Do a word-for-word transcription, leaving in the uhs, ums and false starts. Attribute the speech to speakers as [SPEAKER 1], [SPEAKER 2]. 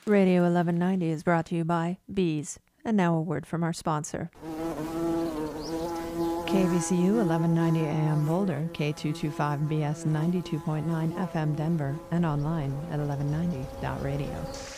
[SPEAKER 1] Radio eleven ninety is brought to you by Bees. And now a word from our sponsor. K V C U eleven ninety A M Boulder, K two twenty-five B S ninety-two point nine F M Denver, and online at eleven ninety dot radio.